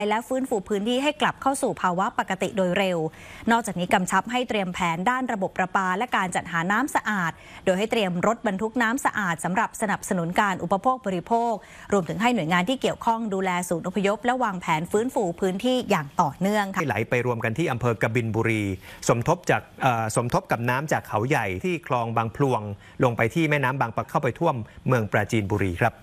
และฟื้นฟูพื้นที่ให้กลับเข้าสู่ภาวะปกติโดยเร็วนอกจากนี้กำชับให้เตรียมแผนด้านระบบประปาและการจัดหาน้ำสะอาดโดยให้เตรียมรถบรรทุกน้ำสะอาดสำหรับสนับสนุนการอุปโภคบริโภครวมถึงให้หน่วยงานที่เกี่ยวข้องดูแลศูนย์อพยพและวางแผนฟื้นฟูพื้นที่อย่างต่อเนื่องค่ะไหลไปรวมกันที่อำเภอกบินบุรีสมทบกับน้ำจากเขาใหญ่ที่คลองบางพลวงลงไปที่แม่น้ำบางปะเข้าไปท่วมเมืองปราจีนบุรีครับ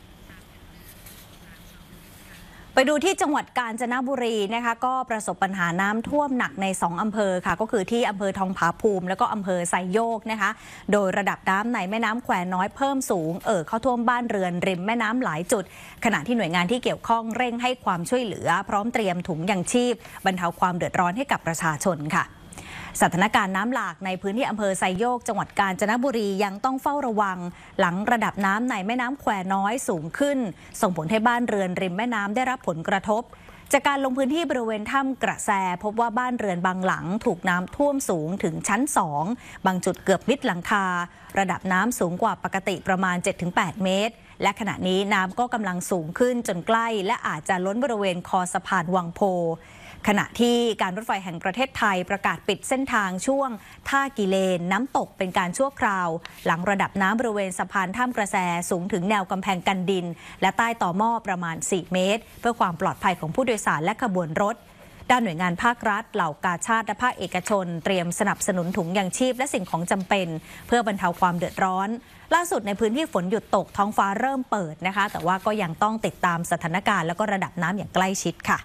ไปดูที่จังหวัดกาญจนบุรีนะคะก็ประสบปัญหาน้ำท่วมหนักใน2อำเภอค่ะก็คือที่อำเภอทองผาภูมิแล้วก็อำเภอไซโยกนะคะโดยระดับน้ำในแม่น้ำแควน้อยเพิ่มสูงเข้าท่วมบ้านเรือนริมแม่น้ำหลายจุดขณะที่หน่วยงานที่เกี่ยวข้องเร่งให้ความช่วยเหลือพร้อมเตรียมถุงยังชีพบรรเทาความเดือดร้อนให้กับประชาชนค่ะสถานการณ์น้ำหลากในพื้นที่อำเภอไซโยกจังหวัดกาญจนบุรียังต้องเฝ้าระวังหลังระดับน้ำในแม่น้ำแควน้อยสูงขึ้นส่งผลให้บ้านเรือนริมแม่น้ำได้รับผลกระทบจากการลงพื้นที่บริเวณถ้ำกระแสพบว่าบ้านเรือนบางหลังถูกน้ำท่วมสูงถึงชั้น2บางจุดเกือบมิดหลังคาระดับน้ำสูงกว่าปกติประมาณ 7-8 เมตรและขณะนี้น้ำก็กำลังสูงขึ้นจนใกล้และอาจจะล้นบริเวณคอสะพานวังโพขณะที่การรถไฟแห่งประเทศไทยประกาศปิดเส้นทางช่วงท่ากิเลนน้ำตกเป็นการชั่วคราวหลังระดับน้ำบริเวณสะพานถ้ำกระแสสูงถึงแนวกำแพงกันดินและใต้ต่อหม้อประมาณ4 เมตรเพื่อความปลอดภัยของผู้โดยสารและขบวนรถด้านหน่วยงานภาครัฐเหล่ากาชาดและภาคเอกชนเตรียมสนับสนุนถุงยังชีพและสิ่งของจำเป็นเพื่อบรรเทาความเดือดร้อนล่าสุดในพื้นที่ฝนหยุดตกท้องฟ้าเริ่มเปิดนะคะแต่ว่าก็ยังต้องติดตามสถานการณ์และก็ระดับน้ำอย่างใกล้ชิดค่ะ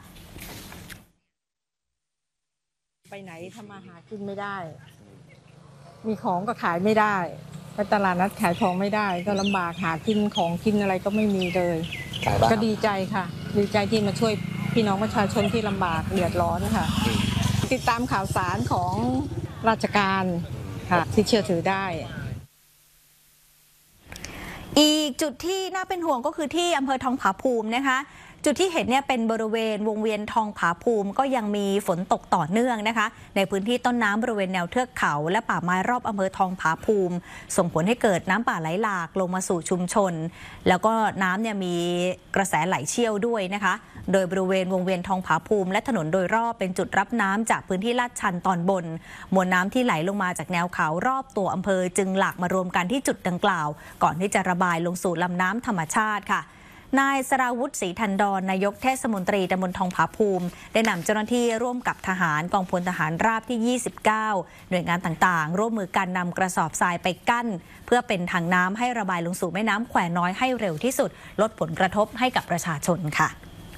ไปไหนทำมาหากินไม่ได้มีของก็ขายไม่ได้ไปตลาดนัดขายของไม่ได้ก็ลำบากหากินของกินอะไรก็ไม่มีเลยก็ดีใจค่ะดีใจที่มาช่วยพี่น้องประชาชนที่ลำบากเดือดร้อนค่ะติดตามข่าวสารของราชการค่ะที่เชื่อถือได้อีกจุดที่น่าเป็นห่วงก็คือที่อำเภอทองผาภูมินะคะจุดที่เห็นเนี่ยเป็นบริเวณวงเวียนทองผาภูมิก็ยังมีฝนตกต่อเนื่องนะคะในพื้นที่ต้นน้ำบริเวณแนวเทือกเขาและป่าไม้รอบอำเภอทองผาภูมิส่งผลให้เกิดน้ำป่าไหลหลากลงมาสู่ชุมชนแล้วก็น้ำเนี่ยมีกระแสไหลเชี่ยวด้วยนะคะโดยบริเวณวงเวียนทองผาภูมิและถนนโดยรอบเป็นจุดรับน้ำจากพื้นที่ลาดชันตอนบนมวลน้ำที่ไหลลงมาจากแนวเขารอบตัวอำเภอจึงหลากมารวมกันที่จุดดังกล่าวก่อนที่จะระบายลงสู่ลำน้ำธรรมชาติค่ะนายสราวุฒิศรีทันดรนายกเทศมนตรีตำบลทองผาภูมิได้นำเจ้าหน้าที่ร่วมกับทหารกองพลทหารราบที่ 29 หน่วยงานต่างๆร่วมมือกันนำกระสอบทรายไปกั้นเพื่อเป็นทางน้ำให้ระบายลงสู่แม่น้ำแควน้อยให้เร็วที่สุดลดผลกระทบให้กับประชาชนค่ะ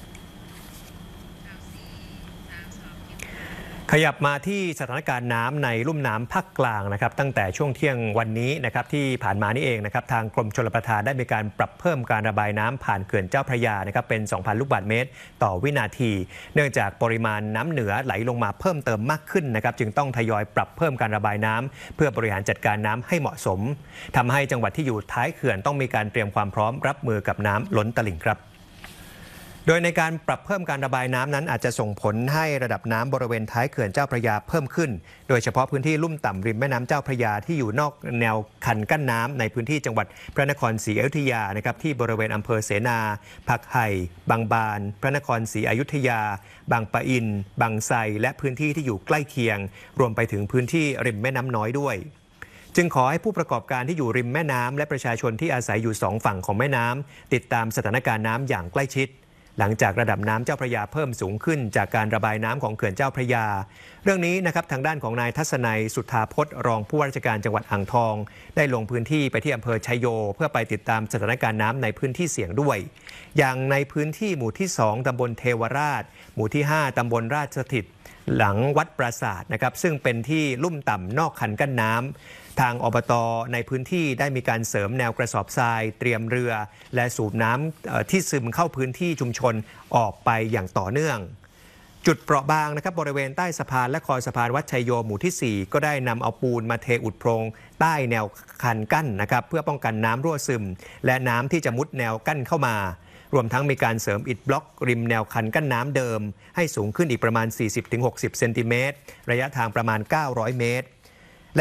ขยับมาที่สถานการณ์น้ำในลุ่มน้ำภาคกลางนะครับตั้งแต่ช่วงเที่ยงวันนี้นะครับที่ผ่านมานี่เองนะครับทางกรมชลประทานได้มีการปรับเพิ่มการระบายน้ำผ่านเขื่อนเจ้าพระยานะครับเป็น 2,000 ลูกบาศก์เมตรต่อวินาทีเนื่องจากปริมาณน้ำเหนือไหลลงมาเพิ่มเติมมากขึ้นนะครับจึงต้องทยอยปรับเพิ่มการระบายน้ำเพื่อบริหารจัดการน้ำให้เหมาะสมทำให้จังหวัดที่อยู่ท้ายเขื่อนต้องมีการเตรียมความพร้อมรับมือกับน้ำล้นตลิ่งครับโดยในการปรับเพิ่มการระบายน้ำนั้นอาจจะส่งผลให้ระดับน้ำบริเวณท้ายเขื่อนเจ้าพระยาเพิ่มขึ้นโดยเฉพาะพื้นที่ลุ่มต่ำริมแม่น้ำเจ้าพระยาที่อยู่นอกแนวคันกั้นน้ำในพื้นที่จังหวัดพระนครศรีอยุธยานะครับที่บริเวณอำเภอเสนาผักไห่บางบานพระนครศรีอยุธยาบางปะอินบางไทรและพื้นที่ที่อยู่ใกล้เคียงรวมไปถึงพื้นที่ริมแม่น้ำน้อยด้วยจึงขอให้ผู้ประกอบการที่อยู่ริมแม่น้ำและประชาชนที่อาศัยอยู่2ฝั่งของแม่น้ำติดตามสถานการณ์น้ำอย่างใกล้ชิดหลังจากระดับน้ำเจ้าพระยาเพิ่มสูงขึ้นจากการระบายน้ำของเขื่อนเจ้าพระยาเรื่องนี้นะครับทางด้านของนายทัศนัยสุทธาพจน์รองผู้ว่าราชการจังหวัดอ่างทองได้ลงพื้นที่ไปที่อำเภอชัยโยเพื่อไปติดตามสถานการณ์น้ำในพื้นที่เสี่ยงด้วยอย่างในพื้นที่หมู่ที่2ตำบลเทวราชหมู่ที่5ตำบลราชสถิตหลังวัดปราสาทนะครับซึ่งเป็นที่ลุ่มต่ำนอกคันกั้นน้ำทางอบต.ในพื้นที่ได้มีการเสริมแนวกระสอบทรายเตรียมเรือและสูบน้ำที่ซึมเข้าพื้นที่ชุมชนออกไปอย่างต่อเนื่องจุดเปราะบางนะครับบริเวณใต้สะพานและคอสะพานวัดชัยโยหมู่ที่ 4ก็ได้นำเอาปูนมาเทอุดโพรงใต้แนวคันกั้นนะครับเพื่อป้องกันน้ำรั่วซึมและน้ำที่จะมุดแนวกั้นเข้ามารวมทั้งมีการเสริมอิฐบล็อกริมแนวคันกั้นน้ำเดิมให้สูงขึ้นอีกประมาณ 40-60 เซนติเมตรระยะทางประมาณ900 เมตร